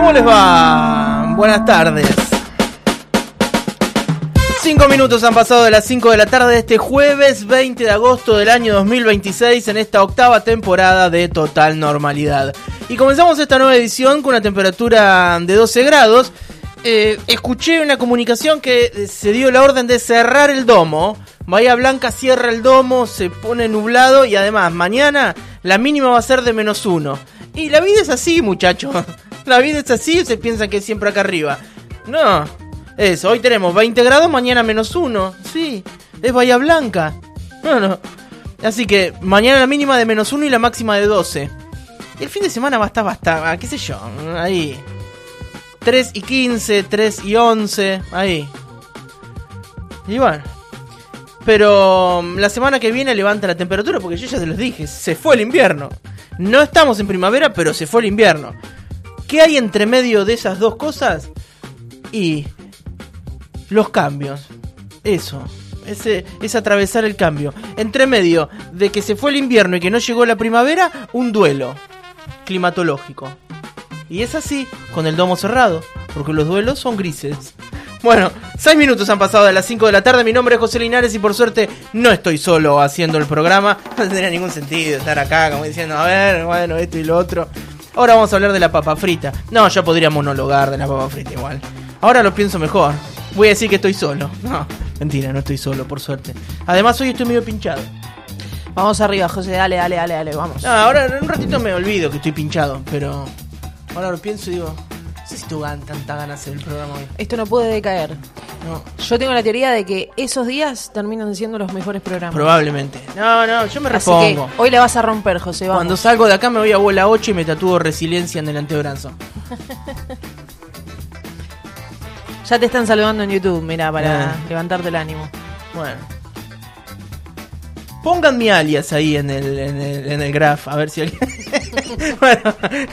¿Cómo les va? Buenas tardes. 5 minutos han pasado de las 5 de la tarde de este jueves 20 de agosto del año 2026 en esta octava temporada de Total Normalidad. Y comenzamos esta nueva edición con una temperatura de 12 grados. Escuché una comunicación que se dio la orden de cerrar el domo. Bahía Blanca cierra el domo, se pone nublado y además mañana la mínima va a ser de -1. Y la vida es así, muchachos. La vida es así, se piensa que es siempre acá arriba. No, eso, hoy tenemos 20 grados, mañana -1. Sí, es Bahía Blanca. No. Así que mañana la mínima de -1 y la máxima de 12. Y el fin de semana va a estar, qué sé yo, ahí 3 y 15, 3 y 11, ahí. Y bueno, pero la semana que viene levanta la temperatura porque yo ya se los dije, se fue el invierno. No estamos en primavera, pero se fue el invierno. ¿Qué hay entre medio de esas dos cosas? Y los cambios. Eso, es atravesar el cambio. Entre medio de que se fue el invierno y que no llegó la primavera, un duelo climatológico. Y es así, con el domo cerrado, porque los duelos son grises. Bueno, 6 minutos han pasado de las 5 de la tarde. Mi nombre es José Linares y por suerte no estoy solo haciendo el programa. No tendría ningún sentido estar acá como diciendo, a ver, bueno, esto y lo otro. Ahora vamos a hablar de la papa frita. No, yo podría monologar de la papa frita igual. Ahora lo pienso mejor. Voy a decir que estoy solo. No, mentira, no estoy solo, por suerte. Además hoy estoy medio pinchado. Vamos arriba, José, dale, vamos. No, ahora en un ratito me olvido que estoy pinchado, pero ahora lo pienso y digo, no sé si tengo tanta ganas de hacer el programa hoy. Esto no puede decaer. No. Yo tengo la teoría de que esos días terminan siendo los mejores programas. Probablemente. No, yo me Así repongo. que hoy la vas a romper, José, vamos. Cuando salgo de acá me voy a bola 8 y me tatúo resiliencia en el antebrazo. Ya te están saludando en YouTube, mira, para levantarte el ánimo. Bueno. Pongan mi alias ahí en el graph, a ver si alguien... Bueno.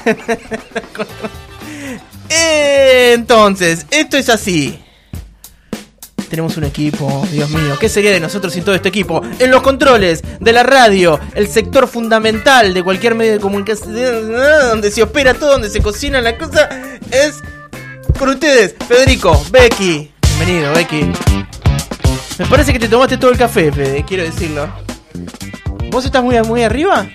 Entonces, esto es así. Tenemos un equipo, Dios mío, ¿qué sería de nosotros sin todo este equipo? En los controles de la radio, el sector fundamental de cualquier medio de comunicación, donde se opera todo, donde se cocina la cosa, es con ustedes, Federico, Becky. Bienvenido, Becky. Me parece que te tomaste todo el café, Fede, quiero decirlo. ¿Vos estás muy arriba?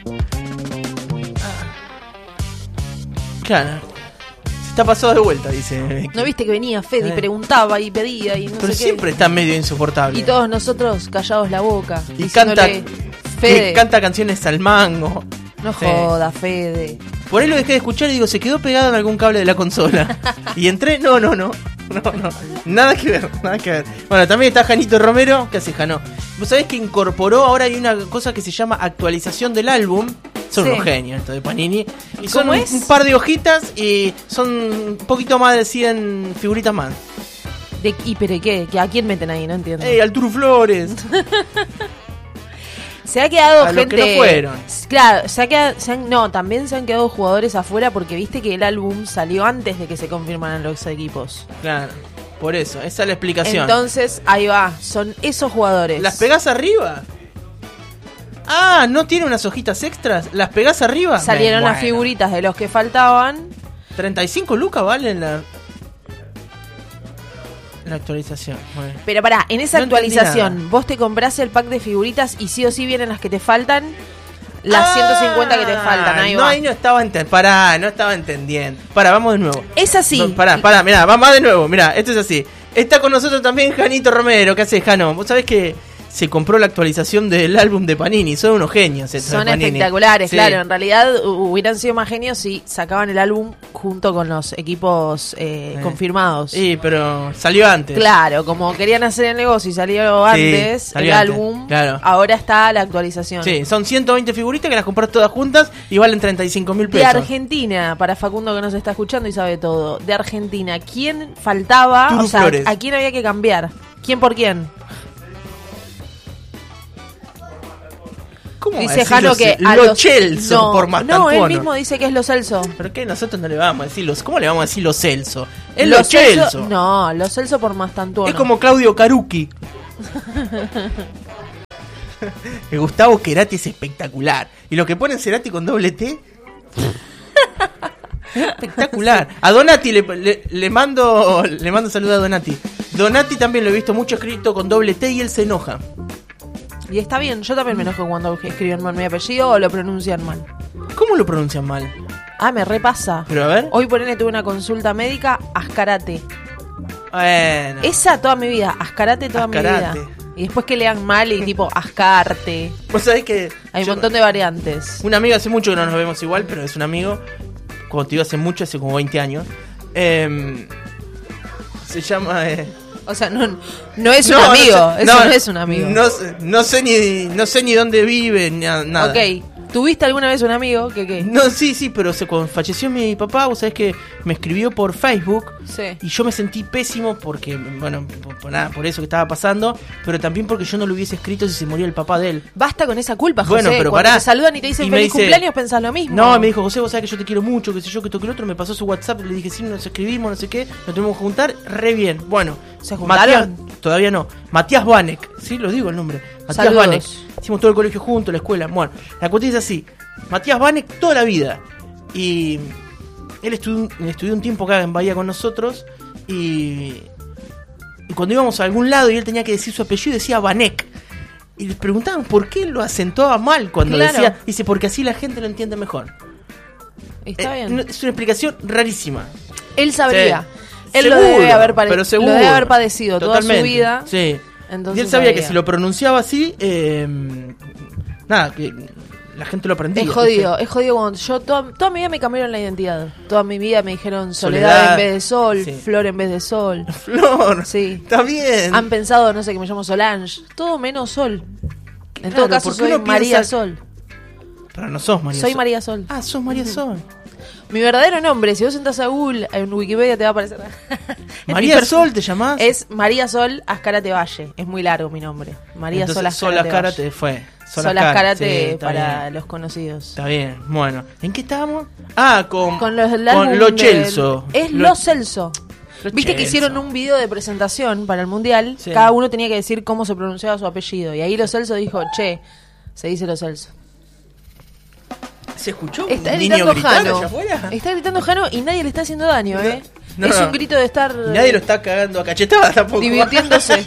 Claro. Está pasado de vuelta, dice Becky. ¿No viste que venía Fede y preguntaba y pedía y no Pero sé qué? siempre está medio insoportable. Y todos nosotros callados la boca. Y canta, Fede, canta canciones al mango. no Sí. joda, Fede. Por ahí lo dejé de escuchar y digo, se quedó pegado en algún cable de la consola. Y entré, no. Nada que ver. Bueno, también está Janito Romero. ¿Qué hace, Jano? Vos sabés que incorporó, ahora hay una cosa que se llama actualización del álbum. Son unos genios esto de Panini. Y son un par de hojitas y son un poquito más de 100 figuritas más. ¿Y pero qué? ¿A quién meten ahí? No entiendo. Arturo Flores. Se ha quedado A gente. los que no fueron. Claro, también se han quedado jugadores afuera porque viste que el álbum salió antes de que se confirmaran los equipos. Claro, por eso, esa es la explicación. Entonces, ahí va, son esos jugadores. ¿Las pegás arriba? Ah, ¿no tiene unas hojitas extras? ¿Las pegás arriba? Salieron las figuritas de los que faltaban. 35 lucas valen la actualización. Bueno. Pero pará, en esa No entendí actualización, nada. vos te comprás el pack de figuritas y sí o sí vienen las que te faltan. Las 150 que te faltan, ahí va. Ahí no estaba entendiendo. Pará, vamos de nuevo. Es así. No, pará, mirá, va de nuevo. Mirá, esto es así. Está con nosotros también Janito Romero. ¿Qué haces, Jano? Vos sabés que se compró la actualización del álbum de Panini. Son unos genios estos Son de Panini. espectaculares, Sí. claro. En realidad hubieran sido más genios si sacaban el álbum junto con los equipos confirmados. Sí, pero salió antes. Claro, como querían hacer el negocio y salió antes salió el antes, álbum, claro. ahora está la actualización. Sí, son 120 figuritas que las compras todas juntas y valen 35.000 De pesos. Argentina, para Facundo que nos está escuchando y sabe todo. De Argentina, ¿quién faltaba? Turu O sea, Flores. ¿a quién había que cambiar? ¿Quién por quién? ¿Cómo Dice Jano que a Lo los Celso por Mastantuono? No, él mismo dice que es Lo Celso. ¿Pero qué? Nosotros no le vamos a decir los... ¿Cómo le vamos a decir Lo Celso? Es Lo Lo Celso. No, Lo Celso por Mastantuono. Es como Claudio Carucchi. El Gustavo Cerati es espectacular. Y lo que ponen Cerati con doble T... Espectacular. A Donati le mando saludo a Donati. Donati también lo he visto mucho escrito con doble T y él se enoja. Y está bien, yo también me enojo cuando escriben mal mi apellido o lo pronuncian mal. ¿Cómo lo pronuncian mal? Me repasa. Pero a ver. Hoy ponele, tuve una consulta médica, Ascarate. Bueno. Esa toda mi vida, Ascarate toda Ascarate. mi vida. Y después que lean mal y tipo Ascarte. Vos sabés que Hay un montón de variantes. Un amigo, hace mucho que no nos vemos igual, pero es un amigo. Como te digo, hace mucho, hace como 20 años. Se llama... O sea, no es un amigo. Eso no es un amigo. No sé ni dónde vive, ni nada. Ok. ¿Tuviste alguna vez un amigo que qué? No, sí, pero cuando falleció mi papá, vos sabés que me escribió por Facebook. Sí. Y yo me sentí pésimo porque, bueno, por eso que estaba pasando, pero también porque yo no lo hubiese escrito si se moría el papá de él. Basta con esa culpa, José. Bueno, pero cuando pará. te saludan y te dicen feliz cumpleaños, pensás lo mismo. No, me dijo, José, vos sabés que yo te quiero mucho, que sé yo, que toque el otro. Me pasó su WhatsApp, le dije, sí, nos escribimos, no sé qué, nos tenemos que juntar, re bien. Bueno, ¿se juntaron? Todavía no. Matías Vanek, sí, lo digo el nombre. Matías Saludos. Vanek. Hicimos todo el colegio juntos, la escuela. Bueno, la cuestión es así. Matías Vanek toda la vida. Y él estudió un tiempo acá en Bahía con nosotros. Y cuando íbamos a algún lado y él tenía que decir su apellido, decía Vanek. Y les preguntaban por qué lo acentuaba mal cuando decía. Dice, porque así la gente lo entiende mejor. Está bien. Es una explicación rarísima. Él sabría. Sí. Él seguro, lo debe haber padecido totalmente. Toda su vida. Sí. Entonces y él sabía que si lo pronunciaba así, nada, que la gente lo aprendía. Es jodido cuando yo toda mi vida me cambiaron la identidad. Toda mi vida me dijeron Soledad en vez de Sol, sí. Flor en vez de Sol. Flor, sí. Está bien. Han pensado, no sé, que me llamo Solange. Todo menos Sol. En todo caso soy María Sol. Pero no sos María Sol. Soy Sol. María Sol. Ah, sos María Sol. Mi verdadero nombre, si vos entras a Google, en Wikipedia te va a aparecer. ¿María Sol te llamás? Es María Sol Ascarate Valle. Es muy largo mi nombre. María Entonces, Sol Ascarate Valle. Fue. Sol Ascarate, sí, para bien. Los conocidos. Está bien, bueno. ¿En qué estábamos? con Lo Celso. Es Lo Celso. Viste que hicieron un video de presentación para el Mundial. Sí. Cada uno tenía que decir cómo se pronunciaba su apellido. Y ahí Lo Celso dijo, se dice Lo Celso. ¿Se escuchó está un niño gritar Jano. allá afuera? Está gritando Jano y nadie le está haciendo daño, ¿eh? No, es un grito de estar... Nadie lo está cagando a cachetadas tampoco. Divirtiéndose.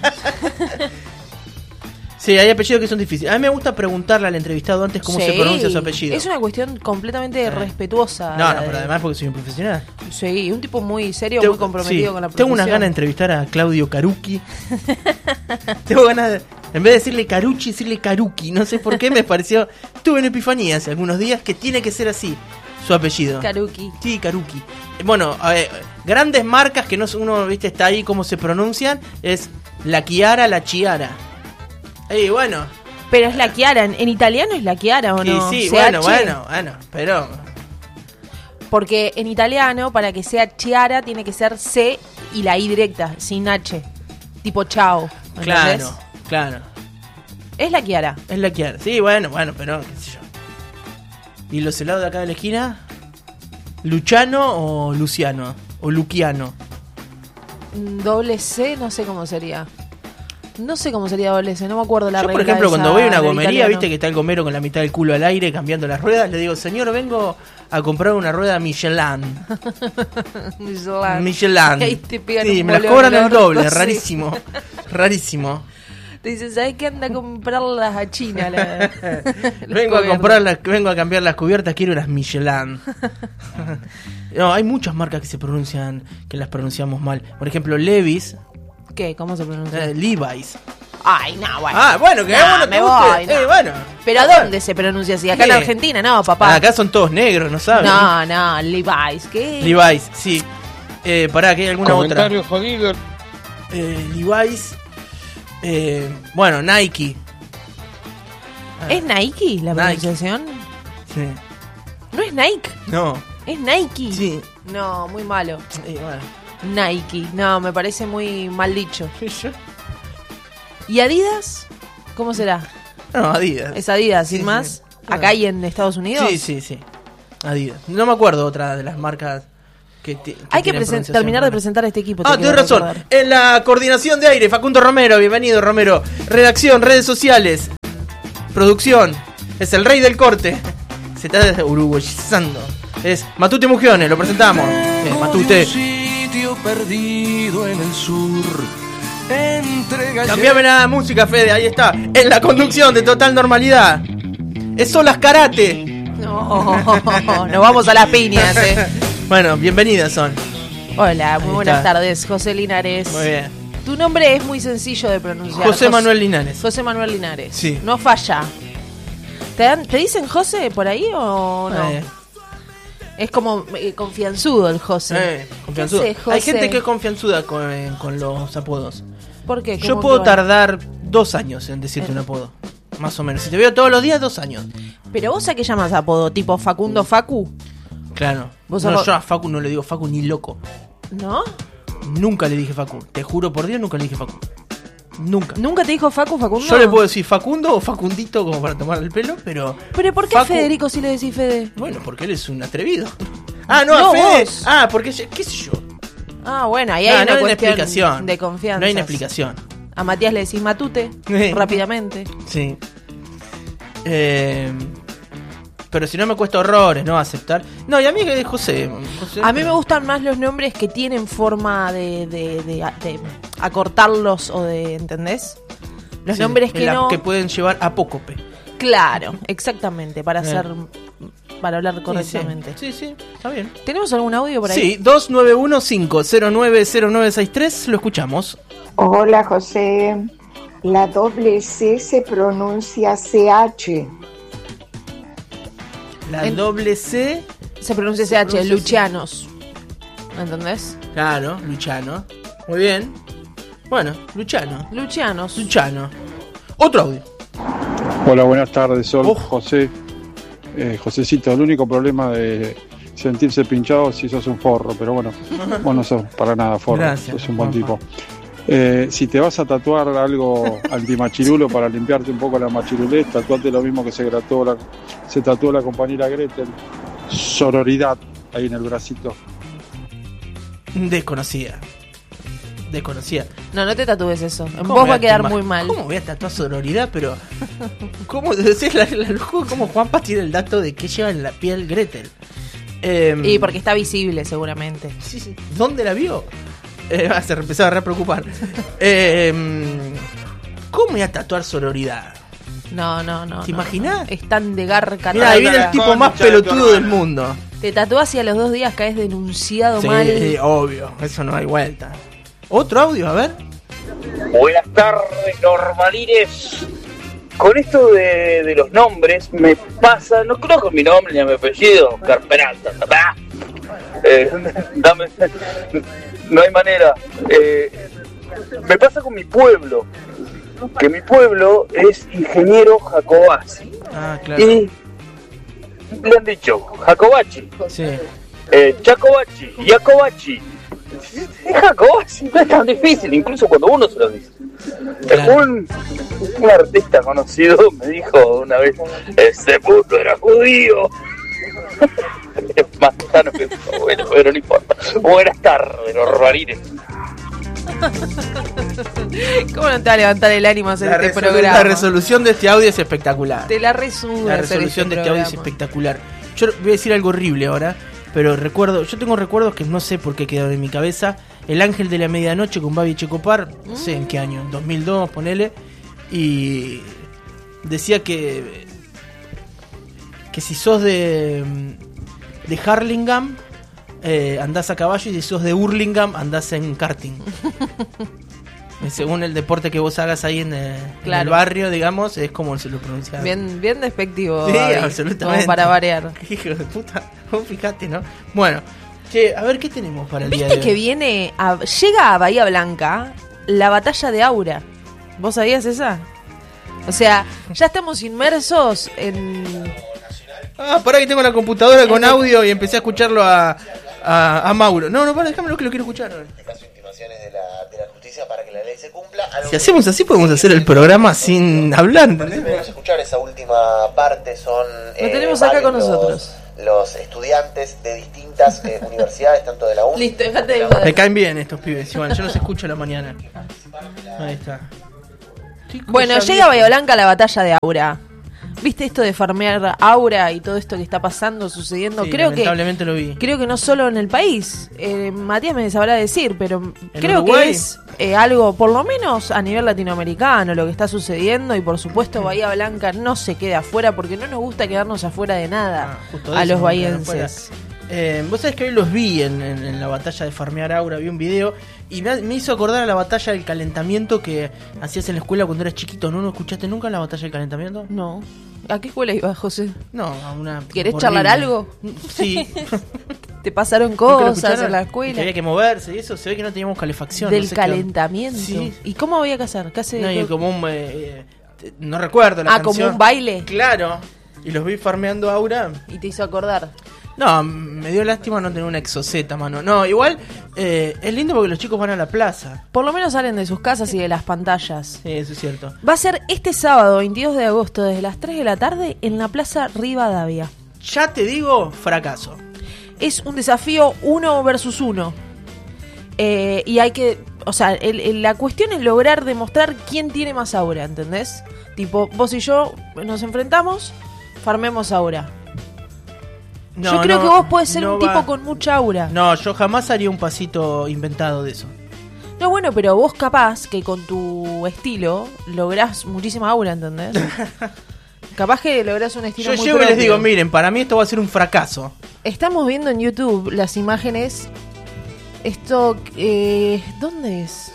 Sí, hay apellidos que son difíciles. A mí me gusta preguntarle al entrevistado antes cómo se pronuncia su apellido. Es una cuestión completamente respetuosa. No, pero además porque soy un profesional. Sí, un tipo muy serio, muy comprometido con la profesión. Tengo unas ganas de entrevistar a Claudio Carucchi. Tengo ganas de... En vez de decirle Carucci, decirle Carucchi. No sé por qué me pareció... Tuve una epifanía hace algunos días que tiene que ser así su apellido. Carucchi. Sí, Carucchi. Bueno, a ver, grandes marcas que no uno, viste, está ahí cómo se pronuncian. Es la Chiara, la Chiara. Bueno. Pero es la Chiara, en italiano es la Chiara, ¿o no? Sí, CH. bueno, pero... Porque en italiano, para que sea Chiara, tiene que ser C y la I directa, sin H. Tipo chao. ¿Entendés? Claro. Es la Chiara. Es la Chiara. Sí, bueno, pero qué sé yo. ¿Y los helados de acá de la esquina? ¿Luciano o Luciano? ¿O Luciano? Doble C, no sé cómo sería. No sé cómo sería doble C, no me acuerdo la regla. Yo, por ejemplo, cuando voy a una gomería, italiano. viste que está el gomero con la mitad del culo al aire cambiando las ruedas, le digo, señor, vengo a comprar una rueda Michelin. Ahí te pegan sí, un me las bolón cobran en el doble, sí. rarísimo. Te dicen, ¿sabes qué? Anda a comprarlas a China. vengo a cambiar las cubiertas, quiero unas Michelin. No, hay muchas marcas que que las pronunciamos mal. Por ejemplo, Levi's. ¿Qué? ¿Cómo se pronuncia? Levi's. Ay, no, bueno. Bueno, que nah, me voy. No. Bueno. ¿Pero a dónde se pronuncia así? ¿Acá en Argentina? No, papá. Acá son todos negros, ¿no sabes? No, Levi's. ¿Qué? Levi's, sí. Pará, que hay alguna Comentario otra. jodido. Levi's. Bueno, Nike. ¿Es Nike la pronunciación? Sí. ¿No es Nike? No. ¿Es Nike? Sí. No, muy malo. Bueno. Nike. No, me parece muy mal dicho. ¿Y Adidas? ¿Cómo será? No, Adidas. Es Adidas, sin más. Sí. ¿Acá y en Estados Unidos? Sí. Adidas. No me acuerdo otra de las marcas que hay que terminar de presentar a este equipo. Tienes razón. Recordar. En la coordinación de aire, Facundo Romero. Bienvenido, Romero. Redacción, redes sociales, producción. Es el rey del corte. Se está uruguayizando. Es Matute Mugione, lo presentamos. Matute. Sitio perdido en el sur. Cambiame la música, Fede, ahí está. En la conducción de Total Normalidad. Es Solas Karate. No, nos vamos a las piñas, Bueno, bienvenidas son. Hola, muy buenas tardes, José Linares. Muy bien. Tu nombre es muy sencillo de pronunciar. José Manuel Linares. José Manuel Linares. Sí. No falla. ¿Te dicen José por ahí o no? Es como confianzudo el José. Confianzudo. ¿Qué hace, José? Hay gente que es confianzuda con los apodos. ¿Por qué? Yo puedo tardar 2 años en decirte un apodo. Más o menos. Si te veo todos los días, 2 años. Pero vos a qué llamas apodo, tipo Facundo Facu. Claro. ¿Vos no, yo a Facu no le digo Facu ni loco. ¿No? Nunca le dije Facu. Te juro por Dios, nunca le dije Facu. Nunca. ¿Nunca te dijo Facundo? Yo le puedo decir Facundo o Facundito como para tomar el pelo, pero... ¿Pero por qué Federico si le decís Fede? Bueno, porque él es un atrevido. Ah, no, a Fede. Vos. Ah, porque qué sé yo. Ah, bueno, ahí hay una cuestión explicación. de confianza. No hay una explicación. A Matías le decís Matute, rápidamente. Sí. Pero si no me cuesta horrores, ¿no? Aceptar. No, y a mí es José. A mí me gustan más los nombres que tienen forma de acortarlos o de... ¿Entendés? Los nombres que no... que pueden llevar apócope. Claro, exactamente, para hablar correctamente. Sí, está bien. ¿Tenemos algún audio por ahí? Sí, 2915090963, lo escuchamos. Hola, José. La doble C se pronuncia CH. La doble C se pronuncia CH, Lucianos. ¿Entendés? Claro, Luciano. Muy bien. Bueno, Lucianos. Otro audio. Hola, buenas tardes, soy José. Josecito, el único problema de sentirse pinchado es si sos un forro, pero bueno, vos no sos para nada forro. Gracias, sos un buen tipo. Si te vas a tatuar algo antimachirulo para limpiarte un poco la machirulez, tatuate lo mismo que se tatuó la compañera Gretel, sororidad, ahí en el bracito. Desconocida. No te tatúes eso. En vos va a quedar muy mal. ¿Cómo voy a tatuar sororidad? Pero ¿cómo decís cómo Juanpa tiene el dato de que lleva en la piel Gretel? Y porque está visible seguramente. Sí. ¿Dónde la vio? Se empezaba a re preocupar. ¿Cómo voy a tatuar sororidad? No. ¿Te imaginás? Es tan de garca. Mira, ahí viene el tipo más pelotudo del mundo. Te tatuás y a los 2 días caes denunciado mal. Sí, obvio. Eso no hay vuelta. Otro audio, a ver. Buenas tardes, normalines. Con esto de los nombres me pasa, no conozco mi nombre ni a mi apellido, Carperalta, no hay manera. Me pasa con mi pueblo, que mi pueblo es Ingeniero Jacobacci. Ah, claro. Y le han dicho Jacobacci, sí. Jacobacci, Jacobacci. Es Jacobacci, no es tan difícil, incluso cuando uno se lo dice. Claro. Un artista conocido me dijo una vez: ese puto era judío. Es más sano que eso, bueno, pero no importa. Buenas tardes, los rarines. ¿Cómo no te va a levantar el ánimo a hacer este programa? La resolución de este audio es espectacular. Te la resumo. La resolución de este audio es espectacular. Yo voy a decir algo horrible ahora, pero yo tengo recuerdos que no sé por qué quedaron en mi cabeza. El Ángel de la Medianoche con Babi Checopar, no sé en qué año, en 2002, ponele. Y decía que si sos de Harlingham, andás a caballo, y si sos de Hurlingham, andás en karting. Según el deporte que vos hagas ahí en el barrio, digamos, es como se lo pronuncia. Bien despectivo. Sí, Babi, absolutamente. como para variar. Hijo de puta, vos fijate, ¿no? Bueno, che, a ver qué tenemos para el día de hoy. ¿Viste que llega a Bahía Blanca la batalla de Aura? ¿Vos sabías esa? O sea, ya estamos inmersos en... Pará que tengo la computadora con audio y empecé a escucharlo a Mauro. No, pará, déjamelo que lo quiero escuchar. Intimaciones de la justicia para que la ley se cumpla. Si hacemos así podemos hacer el programa sin hablar. Podemos escuchar esa última parte, son... Lo tenemos acá con nosotros. Los estudiantes de distintas universidades, tanto de la UNI... Listo, déjate de joder. Me caen bien estos pibes, igual, yo los escucho a la mañana. Ahí está. Bueno, llega a Bahía Blanca la batalla de Aura. ¿Viste esto de farmear aura y todo esto que está pasando, sucediendo? Sí, creo lamentablemente lo vi. Creo que no solo en el país. Matías me sabrá decir, pero creo Uruguay? que es algo, por lo menos a nivel latinoamericano, lo que está sucediendo. Y por supuesto, Bahía Blanca no se queda afuera porque no nos gusta quedarnos afuera de nada a los bahienses. Vos sabés que hoy los vi en la batalla de farmear aura, vi un video y me hizo acordar a la batalla del calentamiento que hacías en la escuela cuando eras chiquito. ¿No escuchaste nunca la batalla del calentamiento? No. ¿A qué escuela ibas, José? No, a una... ¿Querés horrible. charlar algo? Sí. ¿Te pasaron ¿Nunca lo cosas escucharon? en la Que escuela? había que moverse y eso, se ve que no teníamos calefacción. Del no sé calentamiento. Sí. ¿Y cómo había que hacer? ¿Qué hace? No, y como un... no recuerdo la canción. ¿Como un baile? Claro. Y los vi farmeando aura. Y te hizo acordar. No, me dio lástima no tener una exoceta, mano. No, igual es lindo porque los chicos van a la plaza. Por lo menos salen de sus casas y de las pantallas. Sí, eso es cierto. Va a ser este sábado, 22 de agosto, desde las 3 de la tarde, en la Plaza Rivadavia. Ya te digo, fracaso. Es un desafío 1 versus 1. Y hay que... O sea, la cuestión es lograr demostrar quién tiene más aura, ¿entendés? Tipo, vos y yo nos enfrentamos, farmemos aura. No, yo creo que vos podés ser no un va. tipo con mucha aura. No, yo jamás haría un pasito inventado de eso. No, bueno, pero vos capaz que con tu estilo lográs muchísima aura, ¿entendés? Capaz que lográs un estilo Yo muy llego y les propio. digo, miren, para mí esto va a ser un fracaso. Estamos viendo en YouTube las imágenes. Esto, ¿dónde es?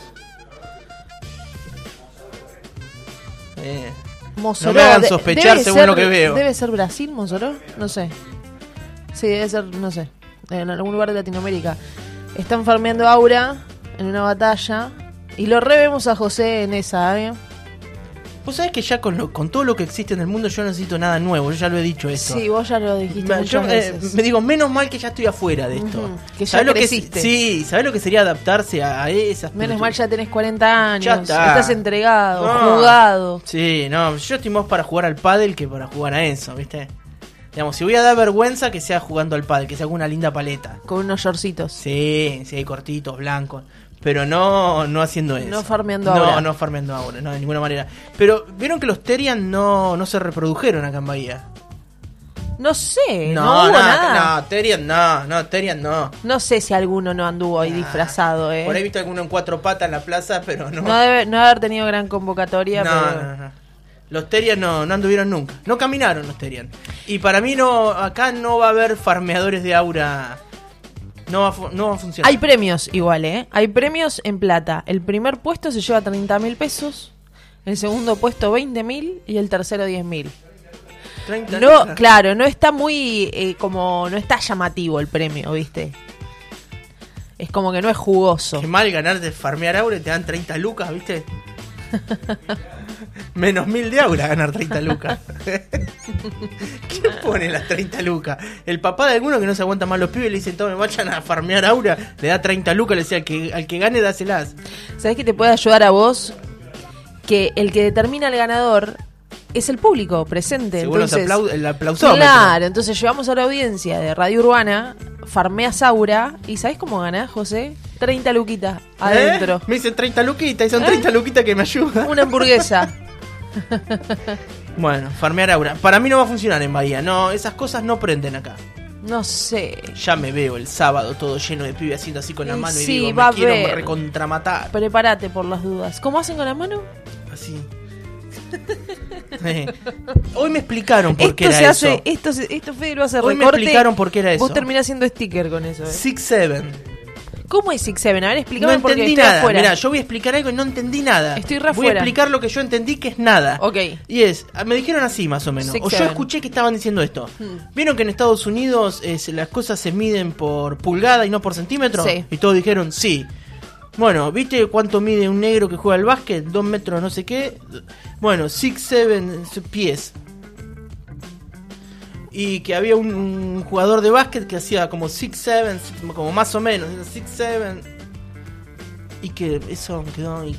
Mossoró. No me hagan sospechar Debe según ser- lo que veo. ¿Debe ser Brasil, Mossoró? No sé. Sí, debe ser, no sé. En algún lugar de Latinoamérica. Están farmeando aura en una batalla. Y lo revemos a José en esa, ¿eh? Vos sabés que ya con todo lo que existe en el mundo yo no necesito nada nuevo, yo ya lo he dicho esto. Sí, vos ya lo dijiste muchas veces. Me digo, menos mal que ya estoy afuera de esto. Ujú, que ya ¿Sabés lo creciste. Sí, ¿sabés lo que sería adaptarse a esas? Menos mal ya tenés 40 años. Ya está. Estás entregado, No. jugado. Sí, no, yo estoy más para jugar al pádel que para jugar a eso, ¿viste? Digamos, si voy a dar vergüenza, que sea jugando al pádel, que sea con una linda paleta. Con unos shortcitos. Sí, cortitos, blancos. Pero no haciendo eso. No farmeando ahora. No farmeando ahora, no, de ninguna manera. Pero, ¿vieron que los Terian no se reprodujeron acá en Bahía? No sé, no hubo nada. No, Terian no. No sé si alguno no anduvo ahí disfrazado, Por ahí he visto alguno en 4 patas en la plaza, pero no. No debe haber tenido gran convocatoria, pero... No. Los Terian no anduvieron nunca. No caminaron los Terian. Y para mí acá no va a haber farmeadores de aura. No va a funcionar. Hay premios igual, ¿eh? Hay premios en plata. El primer puesto se lleva 30.000 pesos, el segundo puesto 20.000 y el tercero 10.000. 30 No, lucas. claro, no está muy no está llamativo el premio, ¿viste? Es como que no es jugoso. Qué mal ganar de farmear aura y te dan 30 lucas, ¿viste? Menos 1.000 de aura ganar 30 lucas. ¿Quién pone las 30 lucas? El papá de alguno que no se aguanta más los pibes le dice, todos me vayan a farmear aura, le da 30 lucas, le decía al que gane dáselas. ¿Sabés que te puede ayudar a vos? Que el que determina el ganador es el público presente. Según Entonces, el aplausómetro. claro, entonces llevamos a la audiencia de Radio Urbana, farmeas aura, y ¿sabés cómo ganás, José? 30 luquitas adentro. Me dicen 30 luquitas y son 30 luquitas que me ayudan. Una hamburguesa. Bueno, farmear aura. Para mí no va a funcionar en Bahía. No, esas cosas no prenden acá. No sé. Ya me veo el sábado todo lleno de pibes haciendo así con la mano y Sí, digo, va a me quiero ver. recontramatar. Prepárate por las dudas. ¿Cómo hacen con la mano? Así. Hoy me explicaron por qué Esto era se eso. hace, esto Fede lo hace Hoy me recorte. explicaron por qué era eso. Vos terminás haciendo sticker con eso. 6-7. ¿Cómo es 6-7? A ver, No explícame porque entendí estoy nada. afuera. Mirá, yo voy a explicar algo y no entendí nada. Estoy re Voy a afuera. explicar lo que yo entendí que es nada. Ok. Y me dijeron así más o menos. 6-7. O yo escuché que estaban diciendo esto. ¿Vieron que en Estados Unidos las cosas se miden por pulgada y no por centímetro? Sí. Y todos dijeron sí. Bueno, ¿viste cuánto mide un negro que juega al básquet? 2 metros no sé qué. Bueno, 6-7 pies. Y que había un jugador de básquet que hacía como 6-7, como más o menos, 6-7. Y que eso quedó...